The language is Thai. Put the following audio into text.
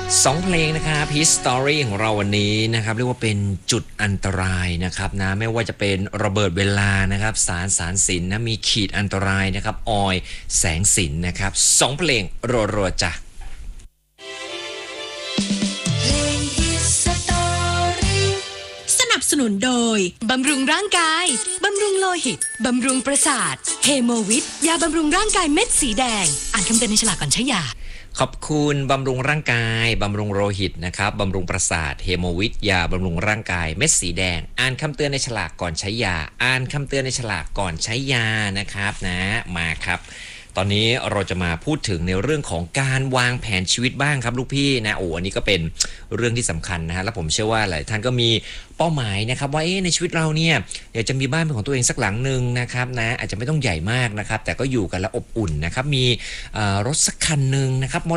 2เพลงนะครับ History ของเราวันนี้นะครับเรียกว่าเป็นจุดอันตรายนะครับนะไม่ว่าจะเป็นระเบิดเวลานะครับสารสินนะมีขีดอันตรายนะครับออยแสงสินนะครับ2เพลงรัวๆจ้ะสนับสนุนโดยบำรุงร่างกายบำรุงโลหิตบำรุงประสาทเฮโมวิทยาบำรุงร่างกายเม็ดสีแดงอ่านคำเตือนในฉลากก่อนใช้ยาขอบคุณบำรุงร่างกายบำรุงโลหิตนะครับบำรุงประสาทเฮโมวิทยาบำรุงร่างกายเม็ดสีแดงอ่านคำเตือนในฉลากก่อนใช้ยาอ่านคำเตือนในฉลากก่อนใช้ยานะครับนะมาครับตอนนี้เราจะมาพูดถึงในเรื่องของการวางแผนชีวิตบ้างครับลูกพี่นะอันนี้ก็เป็นเรื่องที่สำคัญนะฮะและผมเชื่อว่าหลายท่านก็มีเป้าหมายนะครับว่าในชีวิตเราเนี่ยอยากจะมีบ้านเป็นของตัวเองสักหลังหนึ่งนะครับนะอาจจะไม่ต้องใหญ่มากนะครับแต่ก็อยู่กันแล้วอบอุ่นนะครับมีรถสักคันหนึ่งนะครับ